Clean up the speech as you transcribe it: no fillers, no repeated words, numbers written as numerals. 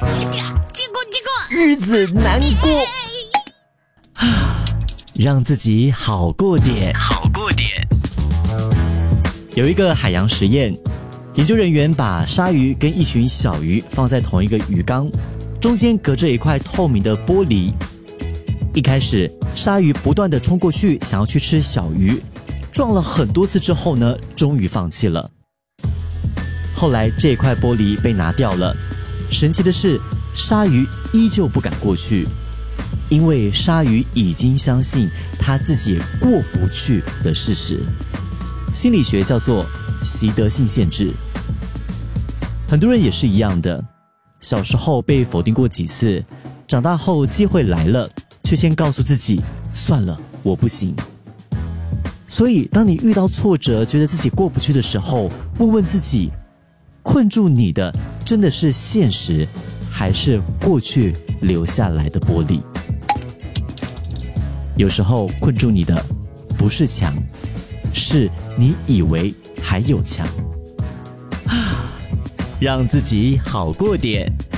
结果日子难过，让自己好过点。有一个海洋实验，研究人员把鲨鱼跟一群小鱼放在同一个鱼缸，中间隔着一块透明的玻璃。一开始，鲨鱼不断地冲过去，想要去吃小鱼，撞了很多次之后呢，终于放弃了。后来这一块玻璃被拿掉了，神奇的是，鲨鱼依旧不敢过去，因为鲨鱼已经相信它自己也过不去的事实。心理学叫做习得性限制。很多人也是一样的，小时候被否定过几次，长大后机会来了，却先告诉自己算了，我不行。所以当你遇到挫折，觉得自己过不去的时候，问问自己，困住你的真的是现实，还是过去留下来的玻璃？有时候困住你的不是墙，是你以为还有墙。让自己好过点。